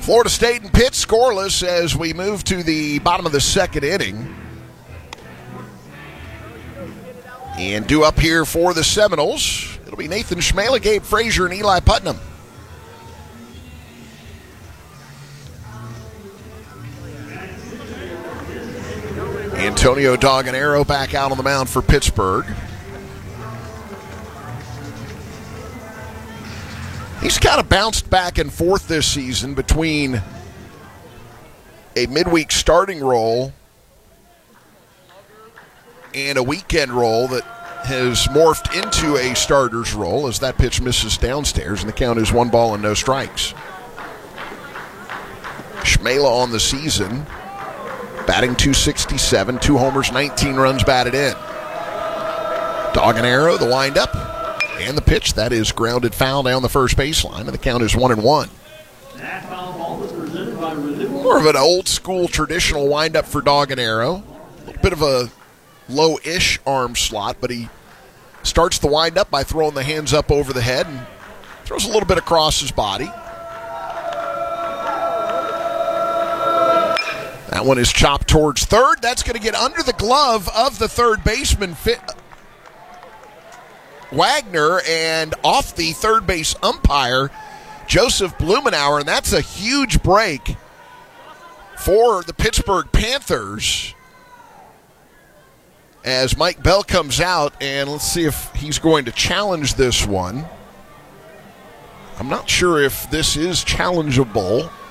Florida State and Pitt scoreless as we move to the bottom of the second inning. And due up here for the Seminoles, it'll be Nathan Schmela, Gabe Frazier, and Eli Putnam. Antonio Doganero back out on the mound for Pittsburgh. He's kind of bounced back and forth this season between a midweek starting role and a weekend role that has morphed into a starter's role as that pitch misses downstairs, and the count is 1 ball and no strikes. Schmela on the season, batting .267, 2 homers, 19 runs batted in. Doganero, the windup, and the pitch. That is grounded foul down the first baseline, and the count is 1-1. More of an old-school traditional windup for Doganero. A little bit of a low-ish arm slot, but he starts the windup by throwing the hands up over the head and throws a little bit across his body. That one is chopped towards third. That's going to get under the glove of the third baseman, Wagner, and off the third base umpire, Joseph Blumenauer, and that's a huge break for the Pittsburgh Panthers as Mike Bell comes out, and let's see if he's going to challenge this one. I'm not sure if this is challengeable.